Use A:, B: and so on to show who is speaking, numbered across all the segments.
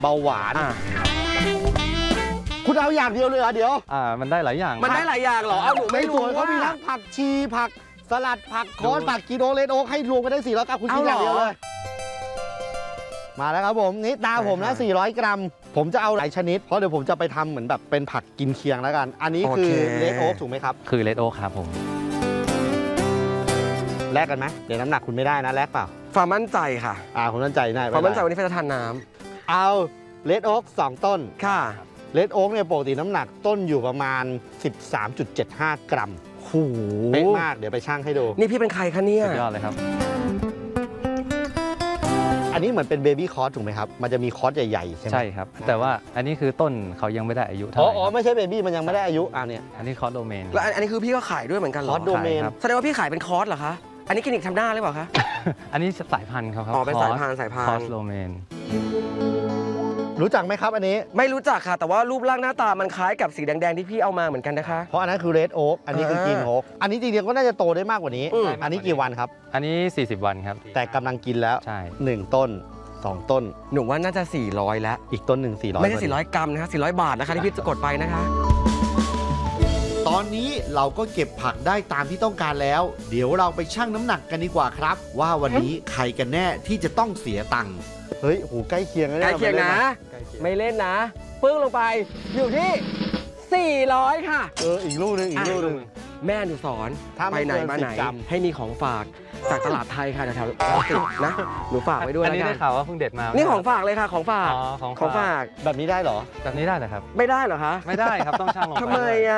A: เบาหวานคุณเอาอย่างเดียวเลยเหรอเดี๋ยว
B: มันได้หลายอย่าง
A: มันได้หลายอย่างเหรอเอาหนูไม่รู้เขามีทั้งผักชีผักสลัดผักคอนผักกิโลเลนโอ๊กให้รวมกันได้400 กรัมคุณคิดอย่างเดียวเลยมาแล้วครับผมนี่ตาผมนะ400 กรัมผมจะเอาหลายชนิดเพราะเดี๋ยวผมจะไปทำเหมือนแบบเป็นผักกินเคียงแล้วกันอันนี้คือเลดโอ๊กถูกไหมครับ
B: คือเลดโอ๊กครับผม
A: แลกกันไหมเดี๋ยวน้ำหนักคุณไม่ได้นะแลกเปล่า
C: ความมั่นใจค่ะ
A: ผมมั่นใจได้
C: ความมั่นใจวันนี้จะทานน้
A: ำเอาเลดโอ๊ก2 ต้น
C: ค่ะ
A: เลดโอ๊กเนี่ยปกติน้ำหนักต้นอยู่ประมาณ 13.75 กรัม
C: โห
A: เป๊ะมากเดี๋ยวไปชั่งให้ดู
C: นี่พี่เป็นใครคะเนี่ย
B: สุดยอดเลยครับ
A: อันนี้เหมือนเป็นเบบี้คอร์สถูกไหมครับมันจะมีคอร์สใหญ่ๆใช่ไหม
B: ใช่ครับแต่ว่าอันนี้คือต้นเขายังไม่ได้อายุเท่าไหร่
A: ไม่ใช่เบบี้มันยังไม่ได้อายุเนี่ย
B: อันนี้คอร์สโดเมน
C: แล้วอันนี้คือพี่ก็ขายด้วยเหมือนกันเหรอ
A: คอร์สโดเมน
C: แสดงว่าพี่ขายเป็นคอร์สเหรอคะอันนี้กินอีกทำหน้าหรือเปล่าคะ
B: อันนี้สายพันธุ์ครับ
C: เป็นสายพันธุ์
B: คอร์สโดเมน
A: รู้จักไหมครับอันนี้
C: ไม่รู้จักค่ะแต่ว่ารูปร่างหน้าตามันคล้ายกับสีแดงๆที่พี่เอามาเหมือนกันนะคะ
A: เพราะอันนั้นคือเรดโอ๊กอันนี้คือกรีนโอ๊กอันนี้จริงๆก็น่าจะโตได้มากกว่านี้อันนี้กี่วันครับ
B: อันนี้40 วันครับ
A: แต่กำลังกินแล้ว
B: ใช่
A: 1 ต้น2 ต้น
C: หนูว่าน่าจะ400แล้ว
A: อีกต้นหนึ่ง400
C: ไม่ใช่400 กรัมนะคะ400 บาทนะคะที่พี่จะกดไปนะคะ
D: ตอนนี้เราก็เก็บผักได้ตามที่ต้องการแล้วเดี๋ยวเราไปชั่งน้ำหนักกันดีกว่าครับว่าวันนี้ใครกันแน่ที่จะต้องเสียตังค์
A: เฮ้ยโหใกล้เคียงนะ
C: ใกล้เคียงนะไม่เล่นนะปึ้งลงไปอยู่ที่400ค่ะ
A: อีกลูกนึง
C: แม่หนูสอนไปไหนมาไหนให้มีของฝากจากตลาดไทยค่ะแถวๆนะหนูฝากไว้ด้วย
B: อันนี้ได้ข่าวว่าเพิ่งเด็ดมา
C: นี่ของฝากเลยค่ะของฝากของฝาก
A: แบบนี้ได้เหรอ
B: แบบนี้ได้เหรอครับ
C: ไม่ได้เหรอคะ
B: ไม่ได้ครับต้องชั่งลงไป
C: ทำไม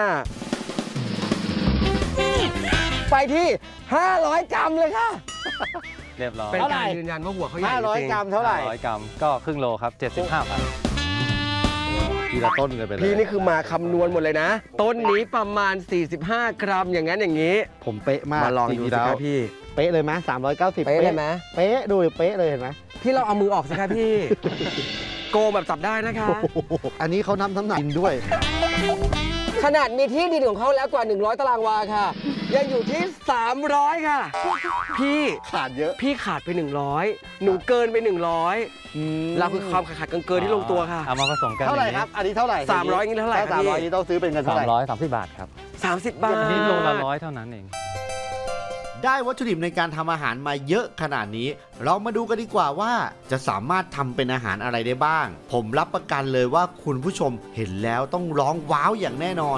C: ไปที่500 กรัมเลยค่ะ
B: เรียบร้อย
C: เป็นการยืนยันว่าหัวเขาใหญ่
A: 500 กรัมเท่าไหร่
B: 500 กรัมก็ครึ่งโลครับ75 บาท
A: ทีละต้นกันไปเลย
C: พี่นี่คือมาคำนวณหมดเลยนะต้นนี้ประมาณ45 กรัมอย่างนั้นอย่างนี้
A: ผมเป๊ะมาก
C: มาลองดูสิครับพี่
A: เป๊ะเลยไหม390
C: เป๊ะเลยไหม
A: เป๊ะดูเป๊ะเลยเห็นไหม
C: พี่เราเอามือออกสิครับพี่โกงแบบจับได้นะคะ
A: อันนี้เขานำน้ำหนักดินด้วย
C: ขนาดมีที่ดินของเขาแล้วกว่า100 ตารางวาค่ะยังอยู่ที่300ค่ะพี่
A: ขาดเยอะ
C: พี่ขาดไป100หนูเกินไป100เราคือความขาดเกินที่ลงตัวค่ะ
B: เอามาผสมกัน
A: เท่าไหร่ครับอันนี้เท่าไหร่
C: 300นี่เท่าไหร่ครับ
A: 300นี่ต้องซื้อเป็นเงินเท่าไหร่
B: 330 บาทครับ
C: 30 บาท
B: นี่โลละ100เท่านั้นเอง
D: ได้วัตถุดิบในการทำอาหารมาเยอะขนาดนี้เรามาดูกันดีกว่าว่าจะสามารถทำเป็นอาหารอะไรได้บ้างผมรับประกันเลยว่าคุณผู้ชมเห็นแล้วต้องร้องว้าวอย่างแน่นอน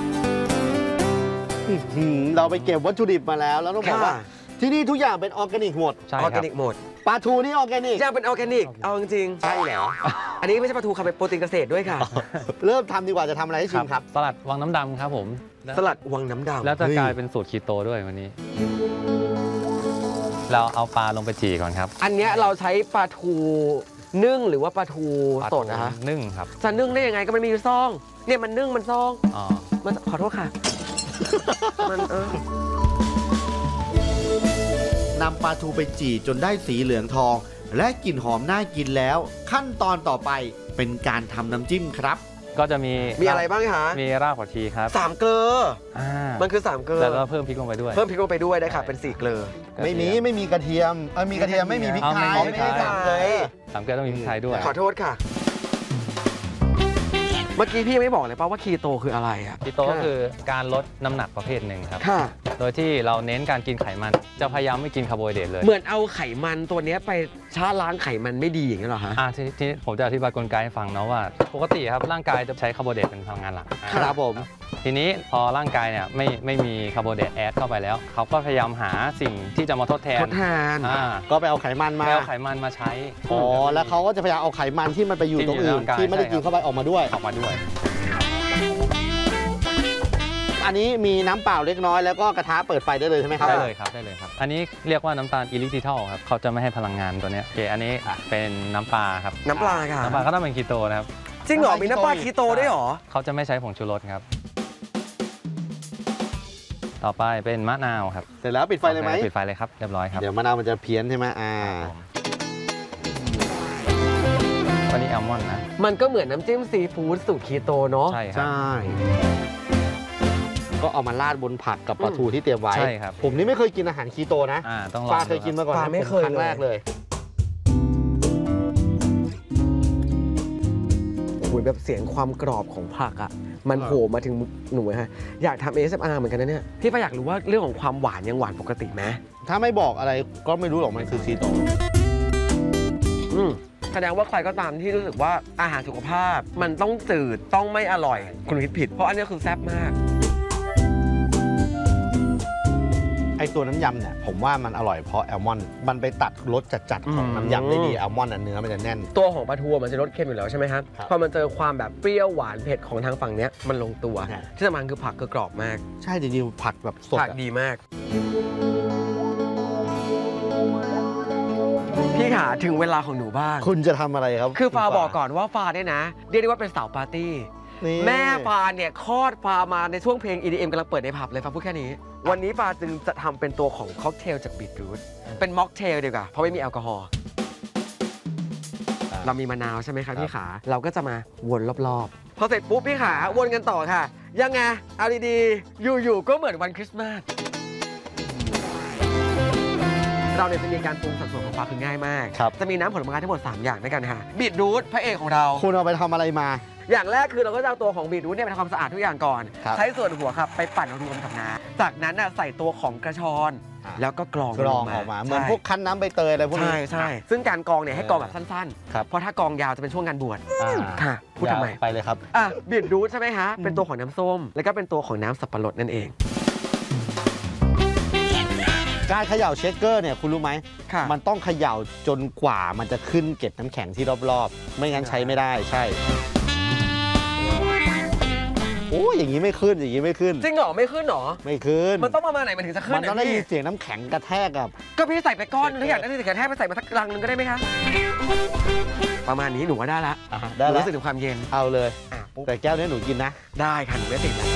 A: เราไปเก็บวัตถุดิบมาแล้วต้องบอกว่าที่นี่ทุกอย่างเป็นออร์แกนิกหมด
B: ใช่
C: ออร์แกนิกหมด
A: ปลาทูนี่ออร์แกนิก
C: ยังเป็นออร์แกนิกเอาจริง
A: ใช่เหรอ
C: อันนี้ไม่ใช่ปลาทูค่ะเป็นโปรตีนเกษตรด้วยค่ะ
A: เริ่มทำดีกว่าจะทำอะไรให้ชิมครับ
B: สลัดวังน้ำดำครับผม
C: สลัดวังน้ำดำ
B: แล้วจะกลายเป็นสูตรคีโตด้วยวันนี้เราเอาปลาลงไปจี่ก่อนครับ
C: อันนี้เราใช้ปลาทูนึ่งหรือว่าปลาทูสดนะคะ
B: นึ่งครับ
C: จะนึ่งได้ยังไงก็มันมีซองเนี่ยมันนึ่งมันซองมันขอโทษค่ะมัน
D: นำปลาทูไปจี่จนได้สีเหลืองทองและกลิ่นหอมน่ากินแล้วขั้นตอนต่อไปเป็นการทำน้ำจิ้มครับ
B: ก็จะมี
C: อะไรบ้างคะ
B: มีรากผักชีครับ
C: 3 เกลือมันคือ3 เกลือ
B: แล้วก็เพิ่มพริกลงไปด้วย
C: เพิ่มพริกลงไปด้วยได้ค่ะเป็น4 เกลือ
A: ไม่มีกระเทียมมีกระเทียมไม่มีพริกไทย
B: ไม่ได้3 เกลือต้องมีพริกไทยด้วย
C: ขอโทษค่ะเมื่อกี้พี่ไม่บอกเลยป่ะว่าคีโตคืออะไรอ่ะ
B: คีโตก็คือการลดน้ำหนักประเภทหนึ่งครับ
C: ค่ะ
B: โดยที่เราเน้นการกินไขมันจะพยายามไม่กินคาร์โบไฮเดรตเลย
C: เหมือนเอาไขมันตัวนี้ไปช้าล้างไขมันไม่ดีอย่างนี้เหรอฮะ
B: ที่ผมจะอธิบายกลไกให้ฟังนะว่าปกติครับร่างกายจะใช้คาร์โบไฮเดรตเป็นพลังงานหลัก
A: ครับผม
B: ทีนี้พอร่างกายเนี่ยไม่มีคาร์โบไฮเดรตแอดเข้าไปแล้วเขาก็พยายามหาสิ่งที่จะมาทดแทน
A: ก็ไปเอาไขมัน
B: มาใช้
A: แล้วเขาก็จะพยายามเอาไขมันที่มันไปอยู่ตรงอื่นที่ไม่ได้กินเข้าไปออกมาด้วยอันนี้มีน้ำเปล่าเล็กน้อยแล้วก็กระทะเปิดไฟได้เลยใช่ไหมครับ
B: ได้เลยครับอันนี้เรียกว่าน้ำตาลอิลิทิทอลครับเขาจะไม่ให้พลังงานตัวนี้โอเคอันนี้เป็นน้ำปลาครับ
C: น้ำปลาค่ะ
B: น้ำปลาก็ต้องเป็นคีโตนะครับ
C: จริงเหรอมีน้ำปลาคีโตด้วยเหรอ
B: เขาจะไม่ใช้ผงชูรสครับต่อไปเป็นมะนาวครับ
A: เสร็จแล้วปิดไฟเลยไหม
B: ปิดไฟเลยครับเรียบร้อยครับ
A: เดี๋ยวมะนาวมันจะเพี้ยนใช่ไหม
B: วันนี้แอลมอนนะ
C: มันก็เหมือนน้ำจิ้มซีฟู้ดสูตรคีโตเนาะ
B: ใช่ครับ
A: ก็เอามาราดบนผักกับปลาทูที่เตรียมไว้
B: ใช่ครับ
A: ผมนี่ไม่เคยกินอาหารคีโตนะ
B: ต้องลอง
A: ปลาเคยกินมาก่อน
C: ไม่เคย
A: ครั้งแรกเลย
C: เหมือนแบบเสียงความกรอบของผักอ่ะมันโผล่มาถึงหนูฮะอยากทำ ASMR เหมือนกันนะเนี่ยพี่ฟ้าอยากรู้ว่าเรื่องของความหวานยังหวานปกติไหม
A: ถ้าไม่บอกอะไรก็ไม่รู้หรอกมันคือคีโต
C: แสดงว่าใครก็ตามที่รู้สึกว่าอาหารสุขภาพมันต้องจืดต้องไม่อร่อยคุณคิดผิดเพราะอันนี้คือแซ่บมาก
A: ไอตัวน้ำยำเนี่ยผมว่ามันอร่อยเพราะแอลมอนด์มันไปตัดรสจัดๆของน้ำยำได้ดีแอลมอนด์เนื้อมันจะแน่น
C: ตัวของปลาทูมันจะรสเค็มอยู่แล้วใช่ไหมครับ
A: ครับ
C: พอมันเจอความแบบเปรี้ยวหวานเผ็ดของทางฝั่งเนี้ยมันลงตัว
A: ใช่
C: ที่สำคัญคือผักคือกรอบมาก
A: ใช่จริงๆผัดแบบสด
C: ผัก
A: อะ
C: ดีมาก พี่ขาถึงเวลาของหนูบ้าง
A: คุณจะทำอะไรครับ
C: คือฟ้า
A: ณ
C: บอกก่อนว่าฟ้าเนี่ยนะเรียกได้ว่าเป็นสาวปาร์ตี้
A: นี่
C: แม่ฟ้าเนี่ยคลอดฟ้ามาในช่วงเพลง EDM กำลังเปิดในผับเลยฟ้าพูดแค่นี้ วันนี้ฟ้าจึงจะทำเป็นตัวของค็อกเทลจากบีทรูทเป็นม็อกเทลดีกว่าเพราะไม่มีแอลกอฮอล์เรามีมะนาวใช่ไหมครับพี่ขาเราก็จะมาวนรอบๆพอเสร็จปุ๊บพี่ขาวนกันต่อค่ะ ยังไงเอาดีๆอยู่ๆก็เหมือนวันคริสต์มาสเราเนี่ยจะมีการปรุงสัดส่วนของฟ้าคือง่ายมาก
A: ครับ
C: จะมีน้ำผลไม้ทั้งหมด3อย่างด้วยกันค่ะบีทรูทพระเอกของเรา
A: คุณเอาไปทำอะไรมา
C: อย่างแรกคือเราก็จะเอาตัวของบีทรูทเนี่ยไปทำความสะอาดทุกอย่างก่อน
A: ครับ
C: ใช้ส่วนหัวครับไปปั่นรวมกับน้ำจากนั้นน่ะใส่ตัวของกระชอน แล้วก็กรอง
A: กรองออกมาเหมือนพวกคั้นน้ำใบเตยอะไรพวกนี้
C: ใช่ซึ่งการกรองเนี่ยให้กรองแบบสั้น
A: ครับ
C: ๆ เพราะถ้ากรองยาวจะเป็นช่วงงานบวช
A: อ่า
C: ค่ะพูดทำไม
A: ไปเลยครับ
C: บีทรูทใช่ไหมฮะเป็นตัวของน้ำส้ม แล้วก็เป็นตัวของน้ำสับปะรดนั่นเอง
A: การเขย่าเชคเกอร์เนี่ยคุณรู้ไหม
C: ค่ะ
A: มันต้องเขย่าจนกว่ามันจะขึ้นเก็บน้ำแข็งที่รอบๆ ไม่งั้นใช้ไม่ได้ใช่โอ้ยอย่างนี้ไม่ขึ้นอย่างนี้ไม่ขึ้น
C: จริงเหรอไม่ขึ้นเหรอ
A: ไม่ขึ้น
C: มันต้องประมาณไหนมันถึงจะขึ้น
A: มันต้องได้ยิน
C: พี่
A: เสียงน้ำแข็งกระแทกกับ
C: ก็พี่ใส่ไปก้อนนึงถ้าอยากได้เสียงกระแทกไปใส่มาสักรังนึงก็ได้ไหมคะประมาณนี้หนูว่าได้ละ
A: ได้
C: หนู
A: แล้ว
C: รู้สึกถึงความเย็น
A: เอาเลย
C: ปุ๊บ
A: แต่แก้วนี้หนูกินนะ
C: ได้ค่ะหนูไม่ติดแล้ว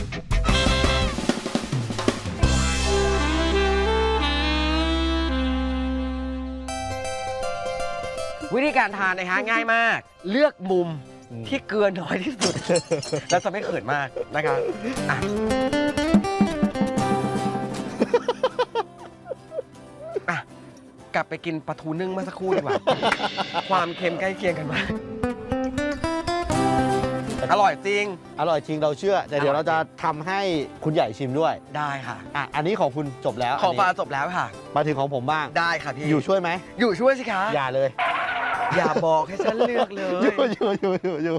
C: วิธีการทานนะฮะง่ายมาก เลือกมุมที่เกลือน้อยที่สุด แล้วจะไม่เขินมากนะครับอ่ะอ่ะกลับไปกินปลาทูนึ่งเมื่อสักครู่ดีกว่า ความเค็มใกล้เคียงกันมากอร่อยจริง
A: อร่อยจริงเราเชื่อ แต่เดี๋ยวเราจะทำให้คุณใหญ่ชิมด้วย
C: ได้ค่ะ
A: อันนี้ของคุณจบแล้ว
C: ของปลา
A: อันนี้
C: จบแล้วค่ะ
A: มาถึงของผมบ้าง
C: ได้ค่ะพี่
A: อยู่ช่วยไหม
C: อยู่ช่วยสิคะ
A: อย่าเลย
C: อย่าบอกให้ฉันเลือกเลย
A: อยู่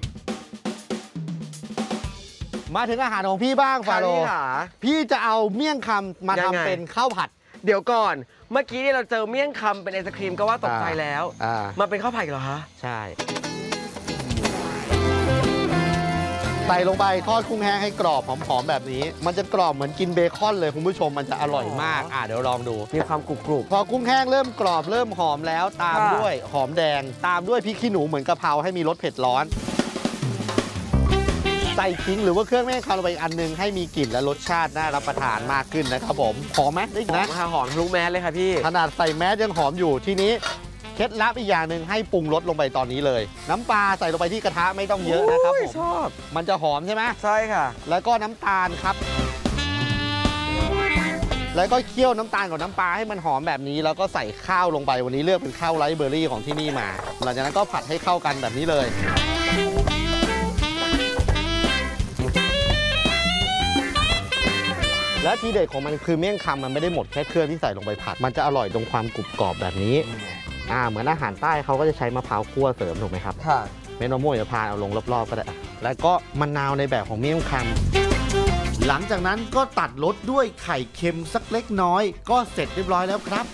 A: มาถึงอาหารของพี่บ้างฟาโร
C: ค่ะพี่
A: ห์
C: ค่ะ
A: พี่จะเอาเมี่ยงคำมา
C: ยังไง
A: ทำเป็นข้าวผัด
C: เดี๋ยวก่อน เมื่อกี้เนี่ยเราเจอเมี่ยงคำเป็นไอศครีมก็ว่าตกใจแล้ว มาเป็นข้าวผัดอีกเหรอคะ
A: ใช่ใส่ลงไปทอดกุ้งแห้งให้กรอบหอมๆแบบนี้ มันจะกรอบเหมือนกินเบคอนเลยคุณผู้ชมมันจะอร่อยมากเดี๋ยวลองดู
C: มีความกรุบกรุบ
A: พอกุ้งแห้งเริ่มกรอบเริ่มหอมแล้วตาม
C: ค่ะ
A: ด้วยหอมแดง ตามด้วยพริกขี้หนูเหมือนกะเพราให้มีรสเผ็ดร้อน ใส่ขิงหรือว่าเครื่องแม่งคำลงไปอีกอันนึงให้มีกลิ่นและรสชาติน่ารับประทานมากขึ้นนะครับผมหอมไหมได้กลิ่น
C: หอ
A: นะ
C: มค่ะหอมทะลุแมสเลยค่ะพี่
A: ขนาดใส่แมสยังหอมอยู่ทีนี้เคล็ดลับอีกอย่างหนึ่งให้ปรุงรสลงไปตอนนี้เลย น้ำปลาใส่ลงไปที่กระทะไม่ต้องเยอะนะครับผม
C: ชอบ
A: มันจะหอมใช่ไหม
C: ใช่ค่ะ
A: แล้วก็น้ำตาลครับ แล้วก็เคี่ยวน้ำตาลกับน้ำปลาให้มันหอมแบบนี้ แล้วก็ใส่ข้าวลงไปวันนี้เลือกเป็นข้าวไรซ์เบอร์รี่ของที่นี่มา หลังจากนั้นก็ผัดให้เข้ากันแบบนี้เลย และทีเด็ดของมันคือเมี่ยงคำมันไม่ได้หมดแค่เครื่องที่ใส่ลงไปผัด มันจะอร่อยตรงความกรุบกรอบแบบนี้ เหมือนอาหารใต้เขาก็จะใช้มะพร้าวคั่วเสริมถูกไหมครับ
C: ค่ะ
A: เม็ดมะม่วงอย่าพานเอาลงรอบๆก็ได้ แล้วก็มะนาวในแบบของเมี่ยงคำ
D: หลังจากนั้นก็ตัดรสด้วยไข่เค็มสักเล็กน้อย ก็เสร็จเรียบร้อยแล้วครับ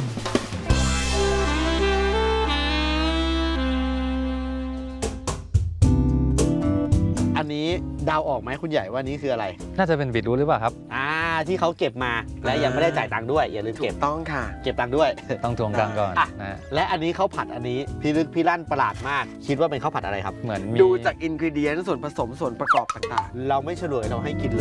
A: อันนี้เดาออกไหมคุณใหญ่ว่านี้คืออะไร
B: น่าจะเป็นบีทรูทหรือเปล่าครับ
A: ที่เขาเก็บมาและยังไม่ได้จ่ายตังค์ด้วย อย่าลืม
C: ถู
A: เก็บ
C: กต้องค่ะ
A: เก็บตังค์ด้วย
B: ต้องทวงตังค์ก่อน
A: อ่ะ
B: นะ
A: และอันนี้ข้าวผัดอันนี้พิลึกพิลั่นประหลาดมาก คิดว่าเป็นข้าวผัดอะไรครับ
B: เหมือนมี
C: ดูจากอินกรีเดียนส่วนผสมส่วนประกอบต่าง
A: เราไม่เฉลยเราให้กินเลย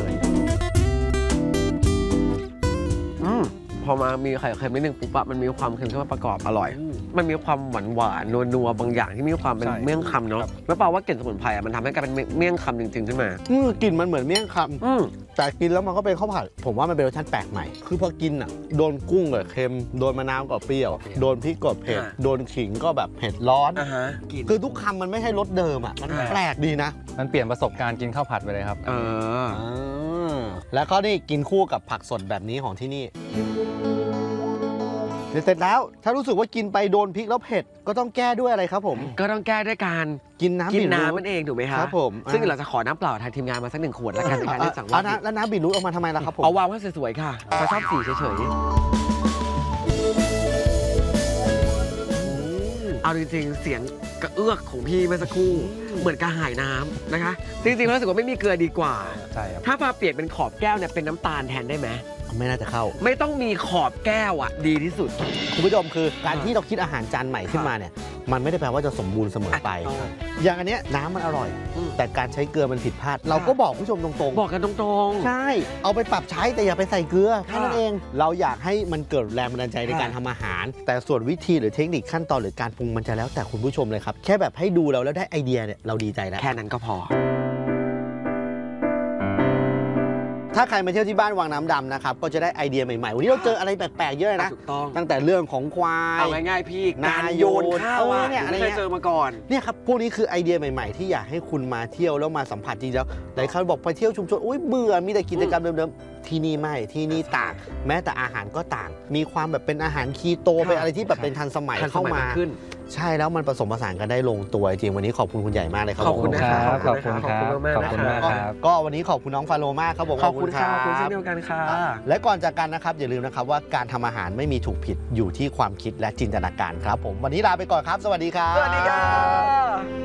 C: ๆพอมามีไข่เค็มนิดนึงปุ๊บอะมันมีความเค็มเข้ามาประกอบอร่อยมันมีความหวานนัวบางอย่างที่มีความเป็น
B: ใช่
C: เมี่ยงคำเนาะ
B: ครับ
C: แล้วเปล่าว่ากลิ่นสมุนไพรมันทำให้กลายเป็นเมี่ยงคำจริงๆขึ้นมา
A: กลิ่นมันเหมือนเมี่ยงค
C: อืม
A: ำแต่กินแล้วมันก็เป็นข้าวผัดผมว่ามันเป็นรสชาติแปลกใหม่ คือพอกินอ่ะโดนกุ้งก็เค็มโดนมะนาวก็เปรี้ยวโดนพริกก็เผ็ด
C: อ่า
A: โดนขิงก็แบบเผ็ดร้อน
C: อ่าฮะกลิ่น
A: คือทุกคำมันไม่ใช่รสเดิมอ่ะมันแปลกดีนะ
B: มันเปลี่ยนประสบการณ์กินข้าวผัดไปเลยครับ
A: แล้วก็นี่กินคู่กับผักสดแบบนี้ของที่นี่เสร็จแล้วถ้ารู้สึกว่ากินไปโดนพริกแล้วเผ็ดก็ต้องแก้ด้วยอะไรครับผม
C: ก็ต้องแก้ด้วยการ
A: กินน้ำ
C: กิน
A: บีทรูท
C: น้ำมันเองถูกไหมคะ
A: ครับผม
C: ซึ่งเราจะขอน้ำเปล่าทางทีมงานมาสัก1 ขวดแล้วกันในการที่สั่งว่า
A: แล้วน้ำบีทรูทออกมาทำไมล่ะครับผม
C: เอาวางไว้สวยๆค่ะเราชอบสีเฉยๆเอาจริงๆเสียงกระเอื้อกของพี่เมื่อสักครู่เหมือนกระหายน้ำนะคะจริงๆแล้วรู้สึกว่าไม่มีเกลือดีกว่า
B: ใช่ครับ
C: ถ้าปลาเปลี่ยนเป็นขอบแก้วเนี่ยเป็นน้ำตาลแทนได้ไหม
A: ไม่น่าจะเข้า
C: ไม่ต้องมีขอบแก้วอ่ะดีที่สุด
A: คุณผู้ชมคือการที่เราคิดอาหารจานใหม่ขึ้นมาเนี่ยมันไม่ได้แปลว่าจะสมบูรณ์เสมอไป อย่างอันเนี้ยน้ำมันอร่อย
C: อืม
A: แต่การใช้เกลือมันผิดพลาด เราก็บอกผู้ชมตรง
C: บอกกันตรง
A: ๆ ใช่ เอาไปปรับใช้แต่อย่าไปใส่เกลือแค่นั้นเอง เราอยากให้มันเกิดแรงบันดาลใจในการทำอาหาร แต่ส่วนวิธีหรือเทคนิคขั้นตอนหรือการปรุงมันจะแล้วแต่คุณผู้ชมเลยครับ แค่แบบให้ดูเราแล้วได้ไอเดียเนี่ยเราดีใจแล้ว
C: ๆ แค่นั้นก็พอ
A: ถ้าใครมาเที่ยวที่บ้านวังน้ำดำนะครับก็จะได้ไอเดียใหม่ๆวันนี้เราเจออะไรแปลกๆเยอะเลยนะ
C: ถูกต้อง
A: ตั้งแต่เรื่องของควาย
C: เอาง่ายๆพี่การ
A: นาย
C: โยนข้าว
A: เนี่ย
C: ไม่เคยเจอมาก่อน
A: เนี่ยครับพวกนี้คือไอเดียใหม่ๆ ที่อยากให้คุณมาเที่ยวแล้วมาสัมผัสจริงๆแล้วหลายคนบอกไปเที่ยวชุมชนอุ้ยเบื่อมีแต่กิจกรรมเดิมๆที่นี่ไม่ที่นี่ต่าง แม้แต่อาหารก็ต่าง มีความแบบเป็นอาหารคีโต
C: ครับ
A: เป็นอะไรที่แบบเป็นทันสมัย
C: ทันส
A: เข้า
C: มัย
A: มา
C: มากขึ้น
A: ใช่แล้วมันผสมผสานกันได้ลงตัวจริงวันนี้ขอบคุณคุณใหญ่มากเลยครับ
C: ขอบคุณ
A: ผม
C: นะครับ
B: ขอบคุณครับ
C: ขอบคุณมากๆ
B: ขอบคุณมาก
C: นะ
B: ครับ
A: ก็วันนี้ขอบคุณน้องฟาโลมากครับผม
C: ขอบคุณค่ะขอบคุณเช่นเดียวกันค่ะ
A: และก่อนจากกันนะครับอย่าลืมนะครับว่าการทำอาหารไม่มีถูกผิดอยู่ที่ความคิดและจินตนาการครับผมวันนี้ลาไปก่อนครับ สวัสดีครับ
C: สวัสดีค่ะ